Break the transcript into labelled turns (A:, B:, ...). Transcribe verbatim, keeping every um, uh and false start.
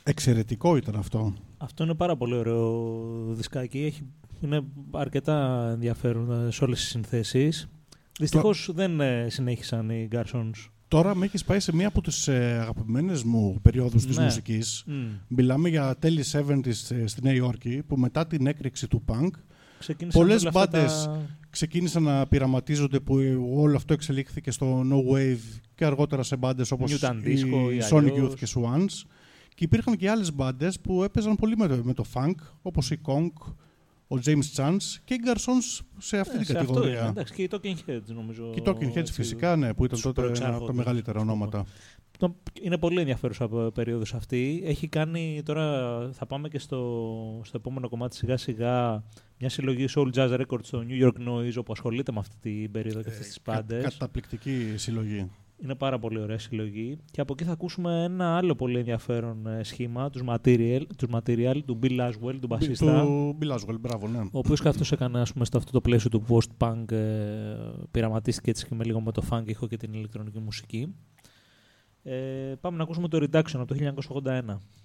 A: Εξαιρετικό ήταν αυτό.
B: Αυτό είναι πάρα πολύ ωραίο δισκάκι. Έχει, είναι αρκετά ενδιαφέρον σε όλες τις συνθέσεις. Δυστυχώς το... δεν ε, συνέχισαν οι Garsons.
A: Τώρα με έχεις πάει σε μία από τις ε, αγαπημένες μου περιόδους της
B: ναι.
A: μουσικής.
B: Mm.
A: Μιλάμε για τέλη εβδομήντα ε, στη Νέα Υόρκη, που μετά την έκρηξη του punk πολλές μπάντες τα... ξεκίνησαν να πειραματίζονται, που όλο αυτό εξελίχθηκε στο No Wave και αργότερα σε μπάντες όπως η Sonic Youth και Swans. Και υπήρχαν και άλλες μπάντες που έπαιζαν πολύ με το, με το funk, όπως η Kong, ο James Chance και οι Garsons σε αυτή ε, την σε κατηγορία.
B: Αυτό, εντάξει, και οι Talking Heads νομίζω.
A: Και οι Talking Heads έτσι, φυσικά, ναι, που ήταν τότε ένα από τα μεγαλύτερα ονόματα.
B: Είναι πολύ ενδιαφέρουσα περίοδος αυτή. Έχει κάνει, τώρα θα πάμε και στο, στο επόμενο κομμάτι σιγά σιγά, μια συλλογή Soul Jazz Records στο New York Noise, όπου ασχολείται με αυτή την περίοδο και αυτές τις πάντες.
A: Κα, καταπληκτική συλλογή.
B: Είναι πάρα πολύ ωραία συλλογή. Και από εκεί θα ακούσουμε ένα άλλο πολύ ενδιαφέρον σχήμα, τους Material, τους Material του Bill Laswell, του μπασίστα.
A: Του Bill Laswell, μπράβο, ναι.
B: Ο οποίος και αυτός έκανε, ας πούμε, στο αυτό το πλαίσιο του post-punk, ε, πειραματίστηκε έτσι και με λίγο με το funk ήχο και την ηλεκτρονική μουσική. Ε, πάμε να ακούσουμε το Reduction από το χίλια εννιακόσια ογδόντα ένα.